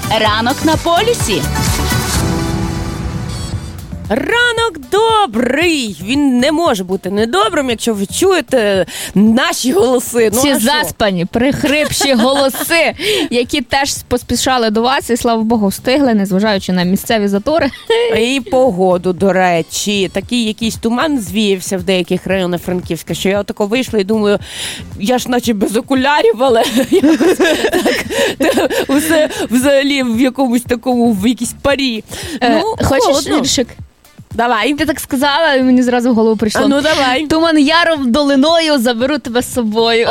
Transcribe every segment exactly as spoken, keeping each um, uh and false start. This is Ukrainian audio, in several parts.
Ранок на полюсі. Ранок добрий! Він не може бути недобрим, якщо ви чуєте наші голоси. Ну, Ці а заспані, прихрипші голоси, які теж поспішали до вас, і, слава Богу, встигли, незважаючи на місцеві затори. І погоду, до речі. Такий якийсь туман звіявся в деяких районах Франківська, що я отако вийшла і думаю, я ж наче без окулярів, але якось так, все взагалі в якомусь такому, в якійсь парі. Е, Ну, Хочеш холодно. віршик? Давай. Ти так сказала, і мені зразу в голову прийшло. А ну давай. Туман яром долиною, заберу тебе з собою.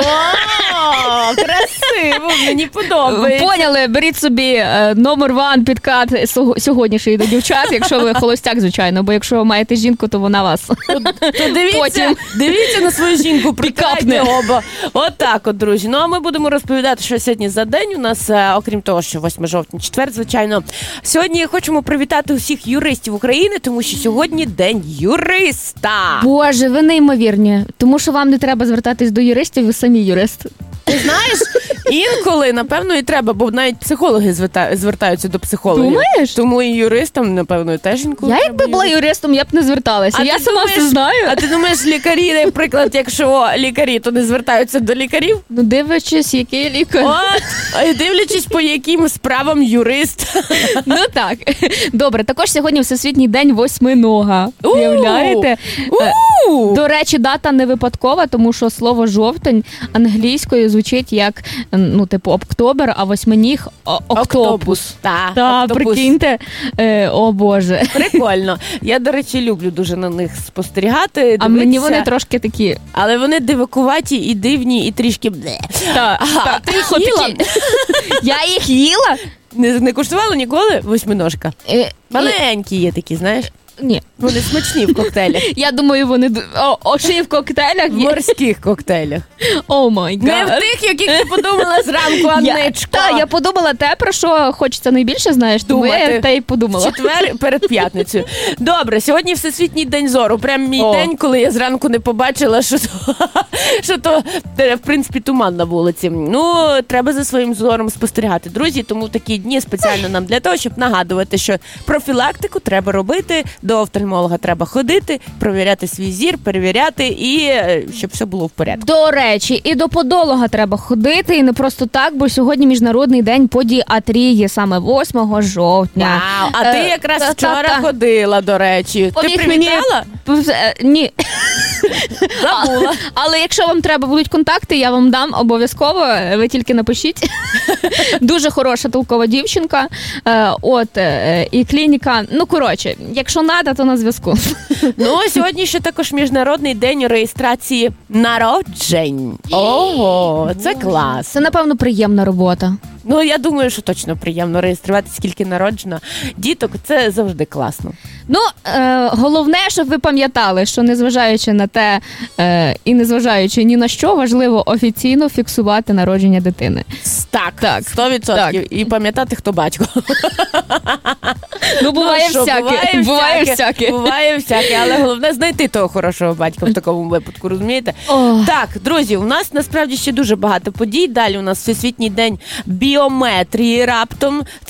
О, красиво, мені подобається. Поняли, беріть собі е, номер ван підкат сого- сьогоднішній до дівчат, якщо ви холостяк, звичайно, бо якщо маєте жінку, то вона вас. То дивіться, Потім. дивіться на свою жінку, прикапне Пікапне. оба. От так от, друзі. Ну, а ми будемо розповідати, що сьогодні за день у нас, е, окрім того, що восьмого жовтня, четвер, звичайно. Сьогодні хочемо привітати усіх юристів України, тому що сьогодні день юриста. Боже, ви неймовірні, тому що вам не треба звертатись до юристів, ви самі юрист. Ти знаєш, інколи, напевно, і треба, бо навіть психологи зверта- звертаються до психологів. Думаєш? Тому і юристам, напевно, теж інколи Я треба якби була юристам. юристом, я б не зверталася. А Я ти сама думаєш- все знаю. А ти думаєш, лікарі, наприклад, якщо лікарі, то не звертаються до лікарів? Ну, дивлячись, який лікар. От, а дивлячись, по яким справам юрист. Ну так. Добре, також сьогодні Всесвітній день восьминога. У! Уявляєте? Е, У! До речі, дата не випадкова, тому що слово жовтень англійською звучить як, ну, типу, октобер, а восьминіг о- октопус. Так, Та, октопус. прикиньте, е, о Боже. Прикольно. Я, до речі, люблю дуже на них спостерігати, А мені дивитися. вони трошки такі. Але вони дивакуваті і дивні, і трішки бле. Та, Ага, та, ти їх тихо, їла? такі. Я їх їла? Не, не куштувала ніколи восьминожка? Е, Маленькі є такі, знаєш? Ні. Вони смачні в коктейлях. Я думаю, вони д- о, о, ще й в коктейлях В є. морських коктейлях. О май Не в гад. тих, яких ти подумала зранку, Я, Анничко. та, я подумала те, про що хочеться найбільше, знаєш, тому Думати. я те й подумала. Четвер перед п'ятницею. Добре, сьогодні Всесвітній день зору. Прям мій О. день, коли я зранку не побачила, що то, що то е, в принципі, туман на вулиці. Ну, треба за своїм зором спостерігати, друзі. Тому такі дні спеціально нам для того, щоб нагадувати, що профілактику треба робити, до офтальмолога треба ходити, провіряти свій зір, перевіряти і е, щоб все було в порядку. До речі, і до подолога треба ходити, і не просто так, бо сьогодні Міжнародний день подіатрії, саме восьмого жовтня. Вау, а ти Е, якраз та-та-та. вчора ходила, до речі. Поміг Ти мені- привітала? Е, Ні. Забула. Але якщо вам треба будуть контакти, я вам дам обов'язково, ви тільки напишіть. Дуже хороша толкова дівчинка. Е, От, е, і клініка. Ну, коротше, якщо надо, то на зв'язку. Ну, сьогодні ще також Міжнародний день реєстрації народжень. Ого, це клас. Це, напевно, приємна робота. Ну, я думаю, що точно приємно реєструвати, скільки народжено діток. Це завжди класно. Ну, е, головне, щоб ви пам'ятали, що незважаючи на те е, і незважаючи ні на що, важливо офіційно фіксувати народження дитини. Так, Так, сто відсотків. І пам'ятати, хто батько. Ну, буває Ну, що, всяке. Буває всяке. Буває всяке, але головне знайти того хорошого батька в такому випадку, розумієте? Ох. Так, друзі, у нас насправді ще дуже багато подій. Далі у нас Всесвітній день біометрії раптом.